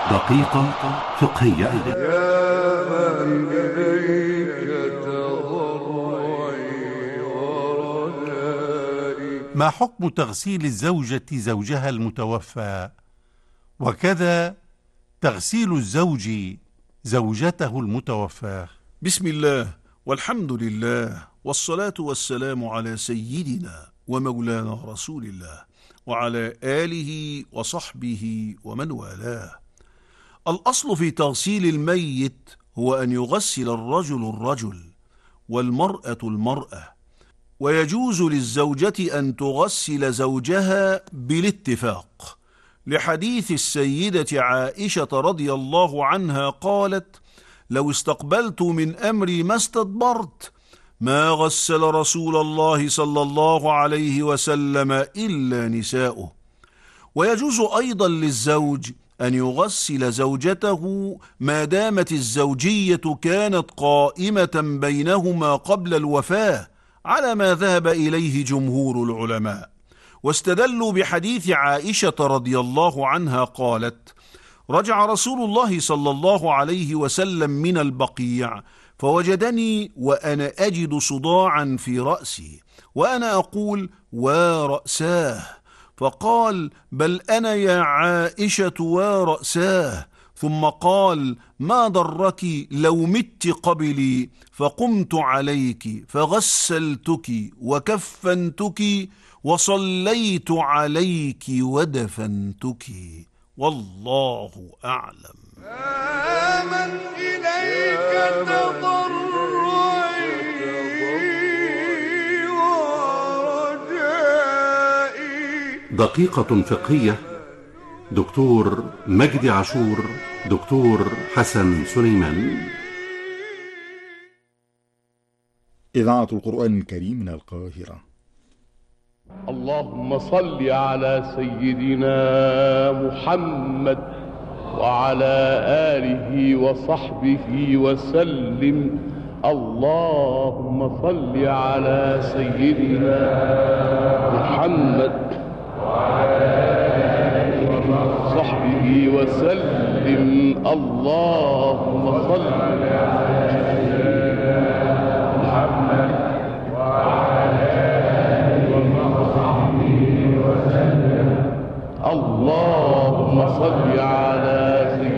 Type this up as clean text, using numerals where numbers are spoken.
دقيقة فقهية. يا من إليك تضرعي ورجائي. ما حكم تغسيل الزوجة زوجها المتوفى، وكذا تغسيل الزوج زوجته المتوفاة؟ بسم الله والحمد لله والصلاة والسلام على سيدنا ومولانا رسول الله وعلى آله وصحبه ومن والاه. الأصل في تغسيل الميت هو أن يغسل الرجل الرجل والمرأة المرأة، ويجوز للزوجة أن تغسل زوجها بالاتفاق، لحديث السيدة عائشة رضي الله عنها قالت: لو استقبلت من أمري ما استدبرت ما غسل رسول الله صلى الله عليه وسلم إلا نساؤه. ويجوز أيضا للزوج أن يغسل زوجته ما دامت الزوجية كانت قائمة بينهما قبل الوفاة، على ما ذهب إليه جمهور العلماء، واستدلوا بحديث عائشة رضي الله عنها قالت: رجع رسول الله صلى الله عليه وسلم من البقيع فوجدني وأنا أجد صداعا في رأسي وأنا أقول: ورأساه، فقال: بل أنا يا عائشة ورأساه، ثم قال: ما ضرك لو مت قبلي، فقمت عليك فغسلتك وكفنتك وصليت عليك ودفنتك، والله أعلم. من إليك تضرعي ورجائي. دقيقة فقهية. دكتور مجدي عاشور، دكتور حسن سليمان. إذاعة القرآن الكريم من القاهرة. اللهم صل على سيدنا محمد وعلى آله وصحبه وسلم. اللهم صل على سيدنا محمد وعلى آله وصحبه وسلم. اللهم صل على سيدنا محمد وعلى آله وصحبه وسلم. اللهم صل على سيدنا